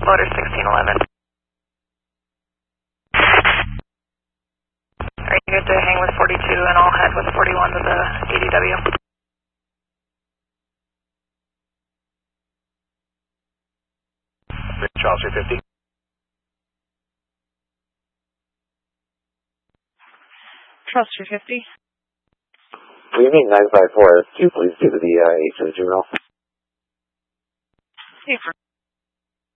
Motor 1611. Are you good to hang with 42 and I'll head with 41 to the ADW? Charles 350. Charles 350. What do you mean 954? Can you please give the H of the juvenile? Hey,